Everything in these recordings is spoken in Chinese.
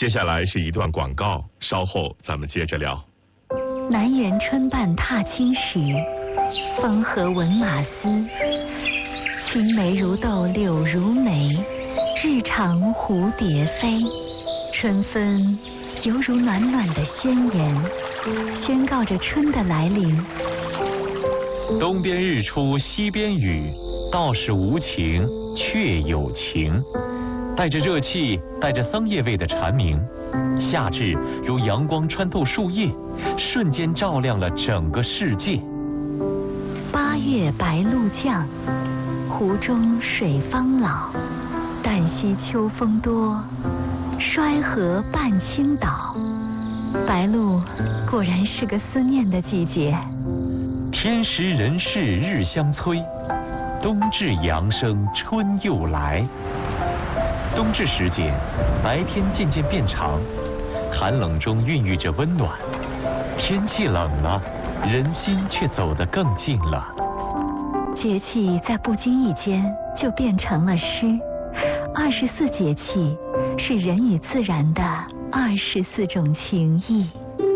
接下来是一段广告，稍后咱们接着聊。 南园春半踏青时，风和闻马嘶。青梅如豆柳如眉，日长蝴蝶飞。春分犹如暖暖的宣言，宣告着春的来临。 东边日出西边雨，道是无晴却有晴。带着热气，带着桑叶味的蝉鸣，夏至如阳光穿透树叶，瞬间照亮了整个世界。 八月白露降，湖中水方老。旦夕秋风多，衰河半倾倒。白露果然是个思念的季节。 天时人事日相催，冬至阳生春又来。冬至时节，白天渐渐变长，寒冷中孕育着温暖。天气冷了，人心却走得更近了。 节气在不经意间就变成了诗。24节气是人与自然的24种情谊。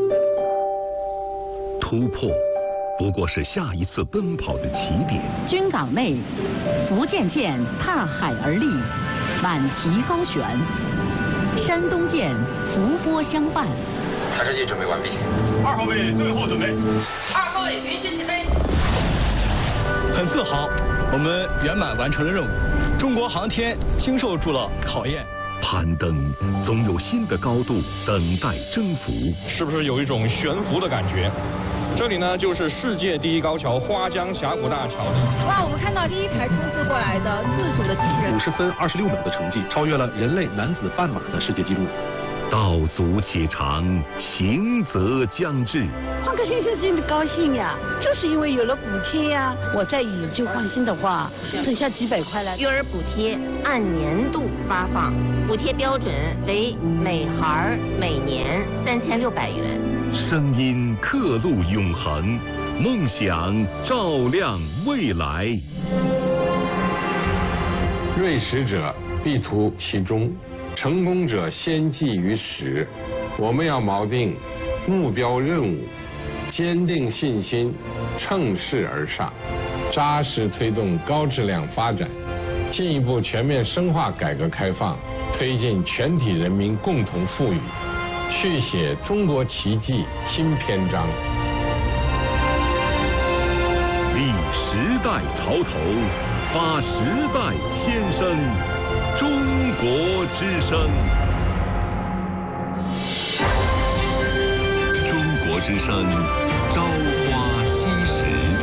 突破不过是下一次奔跑的起点。 军港内，福建舰踏海而立，满旗高悬；山东舰伏波相伴。 塔式机准备完毕。 2号位最后准备。 2号位允许起飞。 很自豪，我们圆满完成了任务。中国航天经受住了考验。 攀登总有新的高度等待征服。 是不是有一种悬浮的感觉？这里呢，就是世界第一高桥花江峡谷大桥。 哇，我们看到第一台冲刺过来的自主的机器人， 50分26秒的成绩，超越了人类男子半马的世界纪录。 道阻且长，行则将至。 换个先生心里高兴呀，就是因为有了补贴呀。我再以旧换新的话，省下几百块来。 育儿补贴按年度发放，补贴标准为每孩每年3600元。 声音刻录永恒，梦想照亮未来。 锐识者必图其中，成功者先记于始。我们要锚定目标任务，坚定信心，乘势而上，扎实推动高质量发展，进一步全面深化改革开放，推进全体人民共同富裕，续写中国奇迹新篇章。 立时代潮头，发时代先声，中国之声。中国之声，朝花夕拾。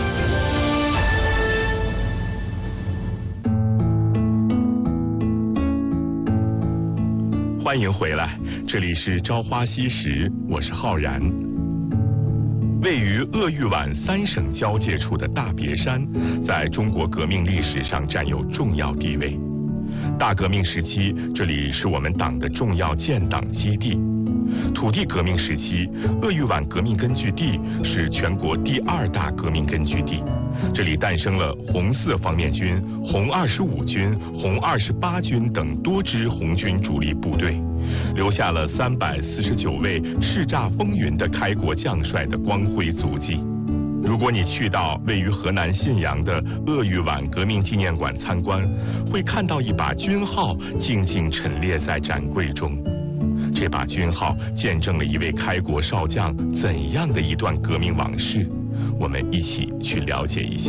欢迎回来，这里是朝花夕拾，我是浩然。位于鄂豫皖3省交界处的大别山，在中国革命历史上占有重要地位。大革命时期，这里是我们党的重要建党基地。土地革命时期，鄂豫皖革命根据地是全国第2大革命根据地，这里诞生了红四方面军、红25军、红28军等多支红军主力部队，留下了349位叱咤风云的开国将帅的光辉足迹。如果你去到位于河南信阳的鄂豫皖革命纪念馆参观，会看到一把军号静静陈列在展柜中。这把军号见证了一位开国少将怎样的一段革命往事，我们一起去了解一下。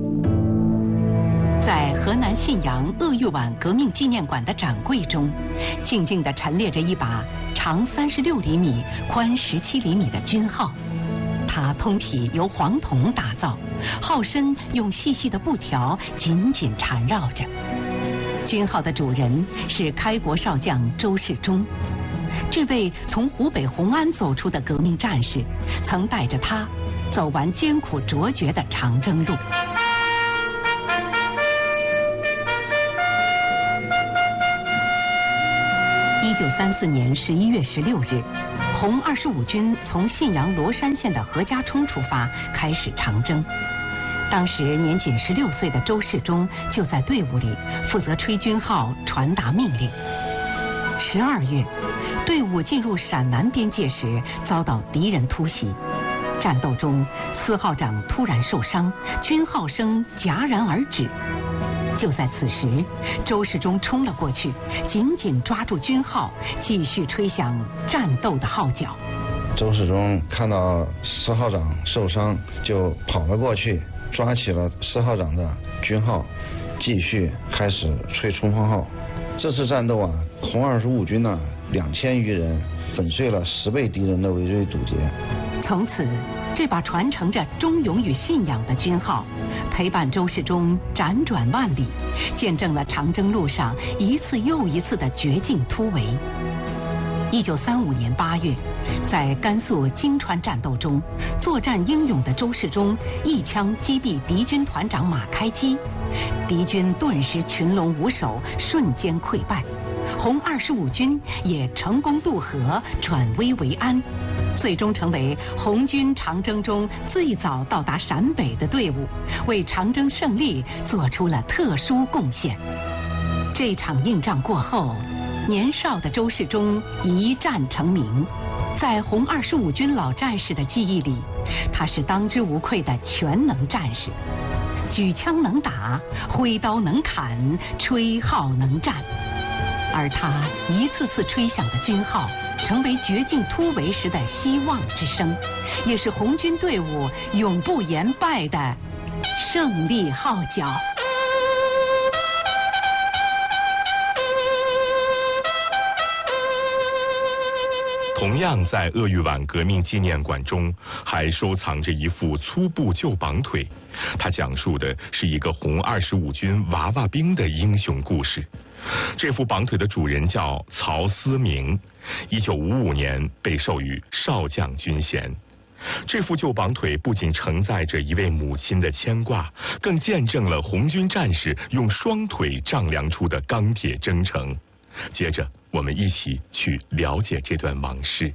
在河南信阳鄂豫皖革命纪念馆的展柜中，静静地陈列着一把长36厘米、宽17厘米的军号。它通体由黄铜打造，号身用细细的布条紧紧缠绕着。军号的主人是开国少将周世忠。这位从湖北红安走出的革命战士，曾带着他走完艰苦卓绝的长征路。1934年11月16日，红25军从信阳罗山县的何家冲出发，开始长征。当时年仅16岁的周世忠就在队伍里负责吹军号、传达命令。 12月，队伍进入陕南边界时，遭到敌人突袭。战斗中，4号长突然受伤，军号声戛然而止。就在此时，周世忠冲了过去，紧紧抓住军号，继续吹响战斗的号角。 周世忠看到4号长受伤，就跑了过去，抓起了4号长的军号，继续开始吹冲锋号。这次战斗啊，红25军呢2000余人粉碎了10倍敌人的围追堵截。 从此，这把传承着忠勇与信仰的军号，陪伴周世忠辗转万里，见证了长征路上一次又一次的绝境突围。1935年8月，在甘肃金川战斗中，作战英勇的周世忠一枪击毙敌军团长马开基，敌军顿时群龙无首，瞬间溃败。红25军也成功渡河，转危为安，最终成为红军长征中最早到达陕北的队伍，为长征胜利做出了特殊贡献。这场硬仗过后，年少的周世忠一战成名，在红25军老战士的记忆里，他是当之无愧的全能战士，举枪能打，挥刀能砍，吹号能战。而他一次次吹响的军号，成为绝境突围时的希望之声，也是红军队伍永不言败的胜利号角。 同样在鄂豫皖革命纪念馆中，还收藏着一副粗布旧绑腿，它讲述的是一个红25军娃娃兵的英雄故事。这副绑腿的主人叫曹思明，1955年被授予少将军衔。这副旧绑腿不仅承载着一位母亲的牵挂，更见证了红军战士用双腿丈量出的钢铁征程。接着，我们一起去了解这段往事。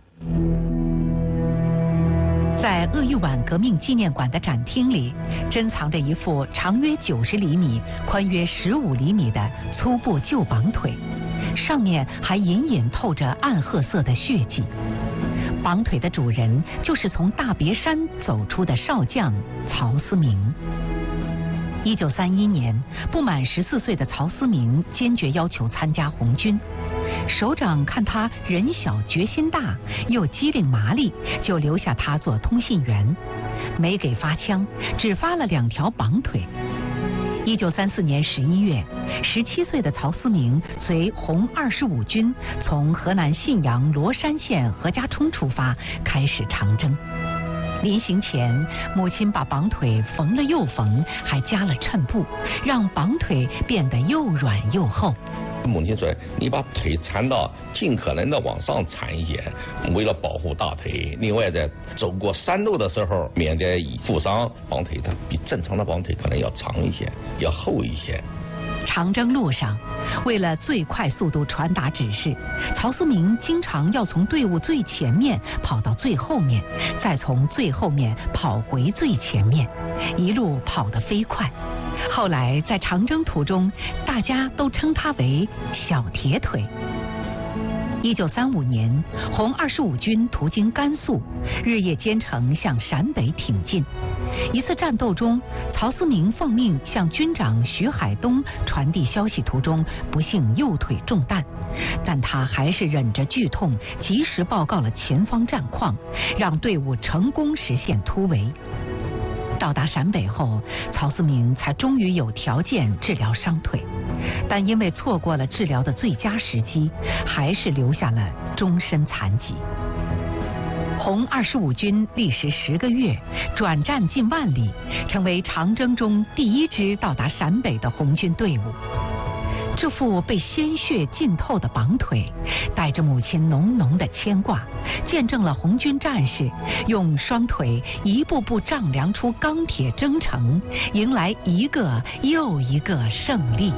在鄂豫皖革命纪念馆的展厅里，珍藏着一副长约90厘米、宽约15厘米的粗布旧绑腿，上面还隐隐透着暗褐色的血迹。绑腿的主人就是从大别山走出的少将曹思明。1931年，不满14岁的曹思明坚决要求参加红军。首长看他人小决心大，又机灵麻利，就留下他做通信员，没给发枪，只发了2条绑腿。1934年11月，17岁的曹思明随红25军从河南信阳罗山县何家冲出发，开始长征。临行前，母亲把绑腿缝了又缝，还加了衬布，让绑腿变得又软又厚。 母亲说：“你把腿缠到尽可能的往上缠一些，为了保护大腿。另外，在走过山路的时候，免得负伤。绑腿它比正常的绑腿可能要长一些，要厚一些。” 长征路上，为了最快速度传达指示，曹思明经常要从队伍最前面跑到最后面，再从最后面跑回最前面，一路跑得飞快。后来在长征途中，大家都称他为小铁腿。1935年，红25军途经甘肃，日夜兼程向陕北挺进。一次战斗中，曹思明奉命向军长徐海东传递消息途中，不幸右腿中弹，但他还是忍着剧痛，及时报告了前方战况，让队伍成功实现突围。到达陕北后，曹思明才终于有条件治疗伤腿，但因为错过了治疗的最佳时机，还是留下了终身残疾。红25军历时10个月，转战近万里，成为长征中第一支到达陕北的红军队伍。这副被鲜血浸透的绑腿，带着母亲浓浓的牵挂，见证了红军战士用双腿一步步丈量出钢铁征程，迎来一个又一个胜利。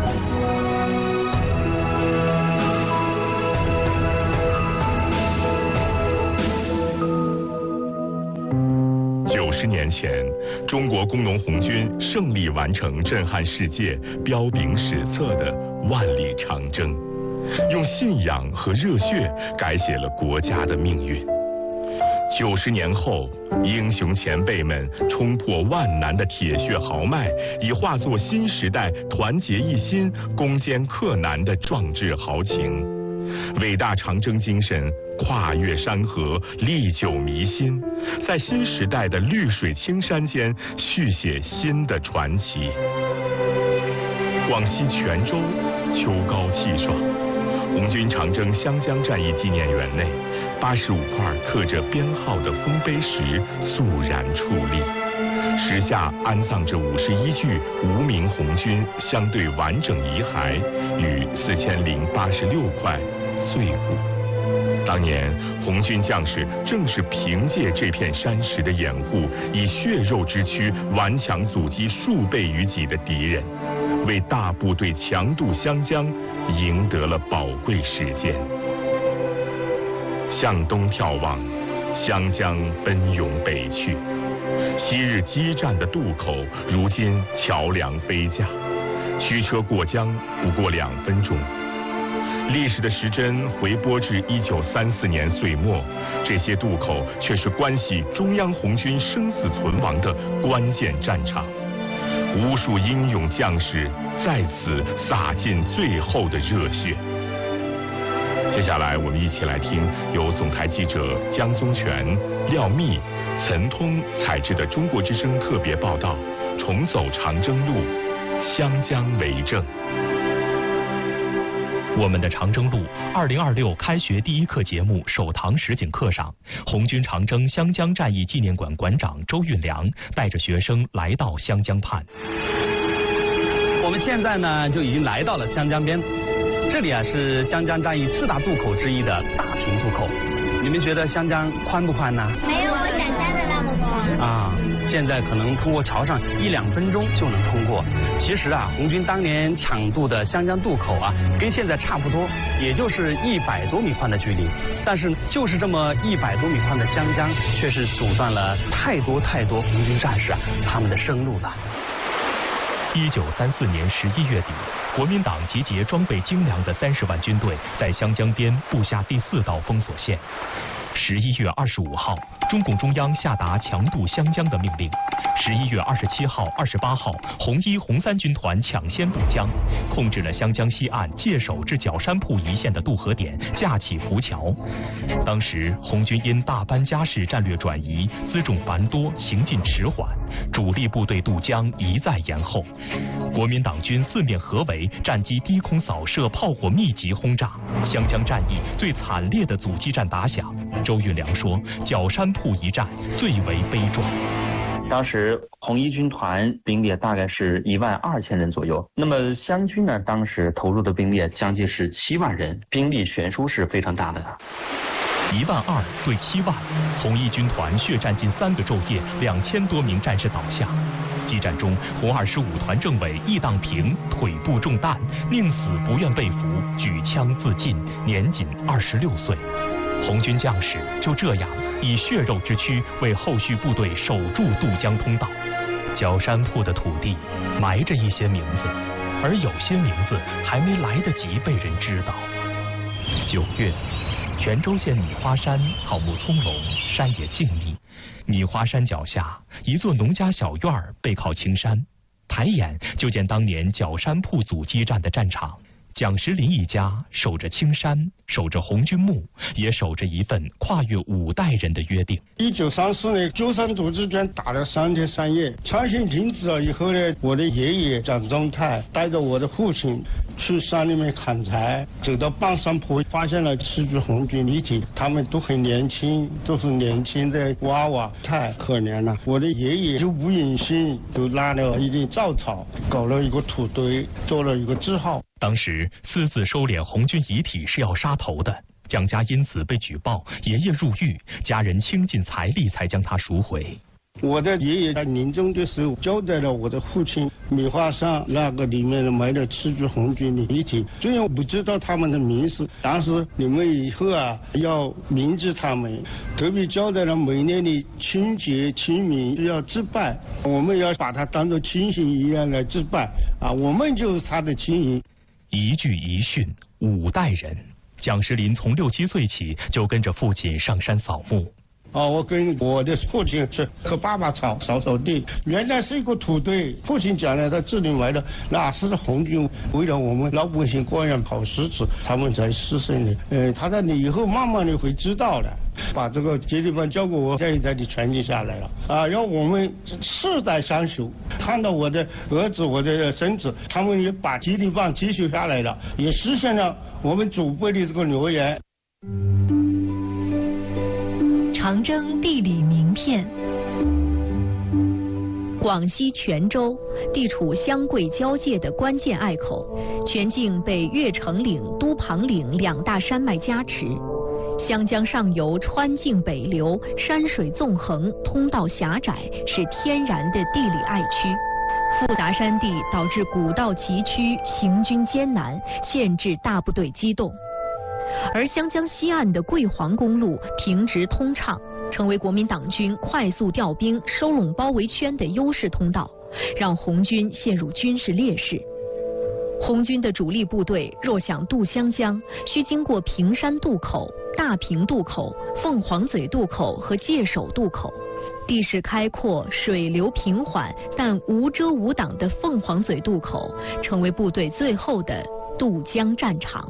90年前，中国工农红军胜利完成震撼世界、彪炳史册的万里长征。 用信仰和热血改写了国家的命运。90年后，英雄前辈们冲破万难的铁血豪迈，已化作新时代团结一心、攻坚克难的壮志豪情。伟大长征精神跨越山河，历久弥新，在新时代的绿水青山间续写新的传奇。广西全州秋高气爽，红军长征湘江战役纪念园内，85块刻着编号的丰碑石肃然矗立，石下安葬着51具无名红军相对完整遗骸与4086块碎骨。当年红军将士正是凭借这片山石的掩护，以血肉之躯顽强阻击数倍于己的敌人，为大部队强渡湘江赢得了宝贵时间。向东眺望，湘江奔涌北去，昔日激战的渡口，如今桥梁飞架，驱车过江不过2分钟。历史的时针回拨至1934年岁末，这些渡口却是关系中央红军生死存亡的关键战场，无数英勇将士在此洒尽最后的热血。接下来我们一起来听由总台记者江宗全、廖密、岑通采制的中国之声特别报道《重走长征路，湘江为证》。 我们的长征路2026开学第一课节目首堂实景课上，红军长征湘江战役纪念馆馆长周运良带着学生来到湘江畔。 我们现在呢就已经来到了湘江边，这里啊是湘江战役4大渡口之一的大平渡口。你们觉得湘江宽不宽呢？ 没有我想象的那么宽啊。现在可能通过桥上1-2分钟就能通过。其实啊，红军当年抢渡的湘江渡口啊，跟现在差不多，也就是100多米宽的距离。但是就是这么100多米宽的湘江，却是阻断了太多红军战士啊他们的生路了。 1934年11月底，国民党集结装备精良的30万军队，在湘江边布下第4道封锁线。11月25号，中共中央下达强渡湘江的命令。11月27号、28号，红1、红3军团抢先渡江，控制了湘江西岸界首至角山铺一线的渡河点，架起浮桥。当时红军因大班家事战略转移，辎重繁多，行进迟缓，主力部队渡江一再延后。国民党军4面合围，战机低空扫射，炮火密集轰炸，湘江战役最惨烈的阻击战打响。周运良说，角山铺一战最为悲壮。 当时红1军团兵力大概是12000人左右，那么湘军呢，当时投入的兵力将近是7万人，兵力悬殊是非常大的。 12000对7万，红1军团血战近3个昼夜，2000多名战士倒下。激战中，红25团政委易当平腿部中弹，宁死不愿被俘，举枪自尽，年仅26岁。红军将士就这样以血肉之躯为后续部队守住渡江通道。角山铺的土地埋着一些名字，而有些名字还没来得及被人知道。9月，全州县米花山草木葱茏，山野静谧。米花山脚下一座农家小院背靠青山，抬眼就见当年角山铺阻击战的战场。蒋时林一家守着青山，守着红军墓，也守着一份跨越5代人的约定。 1934年九山渡之战打了3天3夜，枪声停止了以后呢，我的爷爷蒋宗泰带着我的父亲去山里面砍柴，走到半山坡，发现了10具红军遗体，他们都很年轻，都是年轻的娃娃，太可怜了。我的爷爷就不忍心，就拉了一点稻草，搞了一个土堆，做了一个字号。 当时私自收敛红军遗体是要杀头的，蒋家因此被举报，爷爷入狱，家人倾尽财力才将他赎回。 我的爷爷在临终的时候交代了我的父亲，米花山那个里面埋了10具红军的遗体，虽然我不知道他们的名字，但是你们以后啊要铭记他们，特别交代了每年的春节清明要祭拜，我们要把它当作亲信一样来祭拜啊，我们就是他的亲人。 一句一训， 5代人。蒋时林从6、7岁起就跟着父亲上山扫墓。 我跟我的父亲是和爸爸扫地，原来是一个土堆。父亲讲了，他制定完了，那是红军为了我们老百姓过上好日子，他们才牺牲的。他说你以后慢慢的会知道的，把这个接力棒交给我，这一代的传承下来了。让我们世代相守，看到我的儿子、我的孙子，他们也把接力棒继续下来了，也实现了我们祖辈的这个诺言。 长征地理名片。广西全州地处湘桂交界的关键隘口，全境被岳城岭、都庞岭2大山脉加持。湘江上游川泾北流，山水纵横，通道狭窄，是天然的地理隘区。复杂山地导致古道崎岖，行军艰难，限制大部队机动。而湘江西岸的桂黄公路平直通畅，成为国民党军快速调兵、收拢包围圈的优势通道，让红军陷入军事劣势。红军的主力部队若想渡湘江，需经过平山渡口、大平渡口、凤凰嘴渡口和界首渡口。地势开阔，水流平缓，但无遮无挡的凤凰嘴渡口成为部队最后的渡江战场。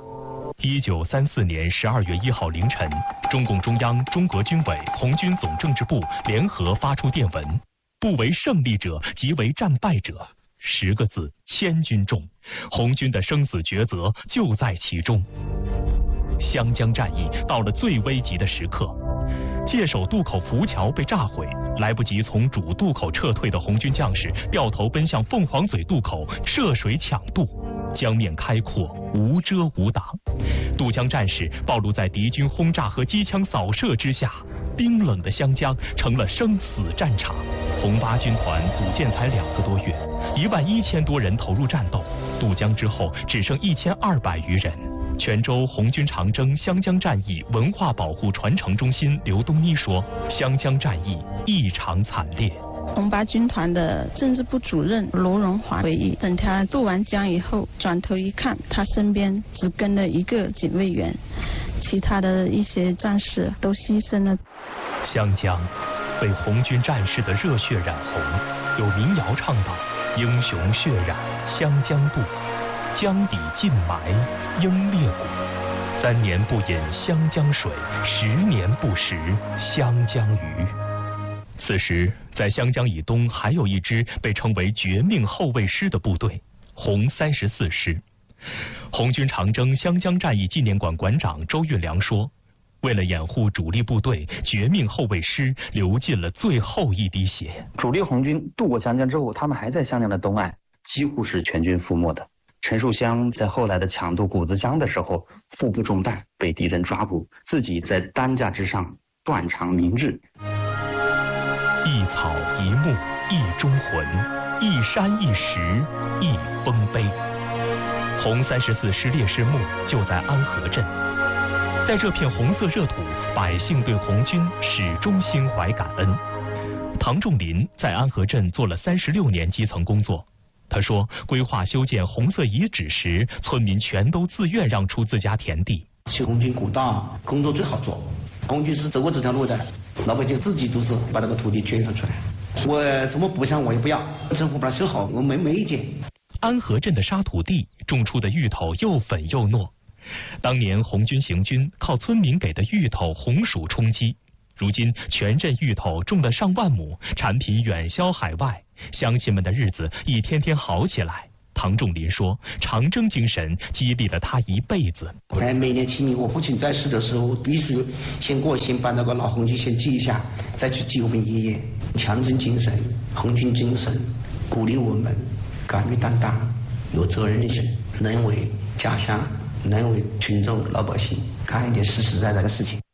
1934年12月1号凌晨，中共中央、中革军委、红军总政治部联合发出电文：不为胜利者，即为战败者。10个字，千钧重，红军的生死抉择就在其中。湘江战役到了最危急的时刻，界首渡口浮桥被炸毁，来不及从主渡口撤退的红军将士掉头奔向凤凰嘴渡口涉水抢渡。江面开阔，无遮无挡，渡江战士暴露在敌军轰炸和机枪扫射之下，冰冷的湘江成了生死战场。红八军团组建才2个多月，11000多人投入战斗，渡江之后只剩1200余人。泉州红军长征湘江战役文化保护传承中心刘东妮说：“湘江战役异常惨烈。” 红八军团的政治部主任罗荣华回忆，等他渡完江以后，转头一看，他身边只跟了1个警卫员，其他的一些战士都牺牲了。 湘江被红军战士的热血染红，有民谣唱道：“英雄血染湘江渡，江底尽埋英烈骨。3年不饮湘江水，10年不食湘江鱼。”此时，在湘江以东还有一支被称为绝命后卫师的部队——红34师。红军长征湘江战役纪念馆馆长周运良说：“为了掩护主力部队，绝命后卫师流尽了最后一滴血。” 主力红军渡过湘江之后，他们还在湘江的东岸，几乎是全军覆没的。陈树湘在后来的抢渡谷子江的时候，腹部中弹，被敌人抓捕，自己在担架之上断肠明志。 一草一木一忠魂，一山一石一丰碑。红34师烈士墓就在安和镇，在这片红色热土，百姓对红军始终心怀感恩。唐仲林在安和镇做了36年基层工作。他说，规划修建红色遗址时，村民全都自愿让出自家田地。 修红军古道工作最好做，红军是走过这条路的，老百姓自己都是把这个土地捐出来。我什么补偿我也不要，政府把它修好，我没意见。 安和镇的沙土地种出的芋头又粉又糯，当年红军行军靠村民给的芋头红薯充饥，如今全镇芋头种了上万亩，产品远销海外，乡亲们的日子一天天好起来。唐仲林说，长征精神激励了他一辈子。 每年清明我父亲在世的时候，必须先过先把那个老红军先祭一下，再去祭我们爷爷。强征精神、红军精神鼓励我们敢于担当、有责任心，能为家乡、能为群众老百姓干一点实实在在的事情。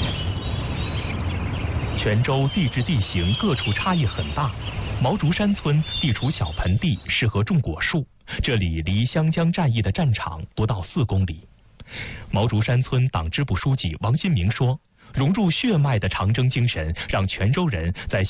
泉州地质地形各处差异很大，毛竹山村地处小盆地，适合种果树，这里离湘江战役的战场不到4公里。毛竹山村党支部书记王新明说，融入血脉的长征精神，让泉州人在